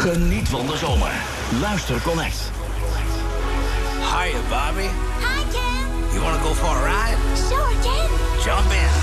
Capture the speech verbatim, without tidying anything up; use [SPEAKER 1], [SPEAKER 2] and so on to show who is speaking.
[SPEAKER 1] Geniet van de zomer. Luister Connect.
[SPEAKER 2] Hiya, Bobby.
[SPEAKER 3] Hi, Ken.
[SPEAKER 2] You want to go for a ride?
[SPEAKER 3] Sure, Ken.
[SPEAKER 2] Jump in.